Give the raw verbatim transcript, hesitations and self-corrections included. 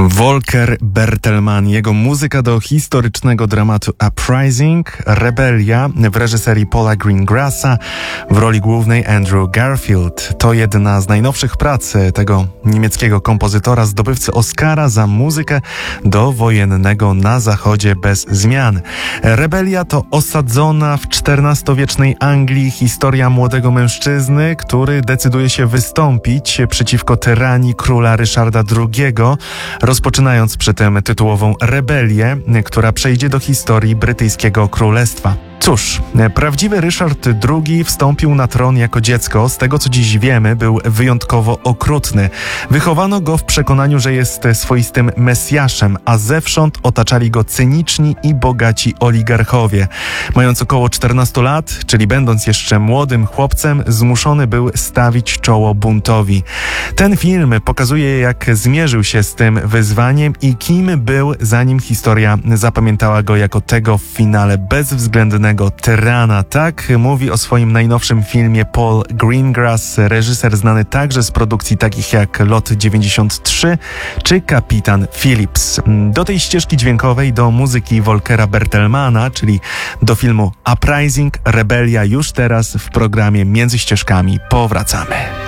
Volker Bertelmann, jego muzyka do historycznego dramatu Uprising, Rebelia w reżyserii Paula Greengrassa, w roli głównej Andrew Garfield. To jedna z najnowszych prac tego niemieckiego kompozytora, zdobywcy Oscara za muzykę do wojennego Na Zachodzie bez zmian. Rebelia to osadzona w czternastowiecznej Anglii historia młodego mężczyzny, który decyduje się wystąpić przeciwko tyranii króla Ryszarda drugiego, rozpoczynając przy tym tytułową rebelię, która przejdzie do historii brytyjskiego królestwa. Cóż, prawdziwy Ryszard drugi wstąpił na tron jako dziecko. Z tego, co dziś wiemy, był wyjątkowo okrutny. Wychowano go w przekonaniu, że jest swoistym mesjaszem, a zewsząd otaczali go cyniczni i bogaci oligarchowie. Mając około czternastu lat, czyli będąc jeszcze młodym chłopcem, zmuszony był stawić czoło buntowi. Ten film pokazuje, jak zmierzył się z tym wyzwaniem i kim był, zanim historia zapamiętała go jako tego w finale bezwzględnego tyrana. Tak mówi o swoim najnowszym filmie Paul Greengrass, reżyser znany także z produkcji takich jak Lot dziewięćdziesiąt trzy czy Kapitan Phillips. Do tej ścieżki dźwiękowej, do muzyki Volkera Bertelmana, czyli do filmu Uprising, Rebelia, już teraz w programie Między Ścieżkami powracamy.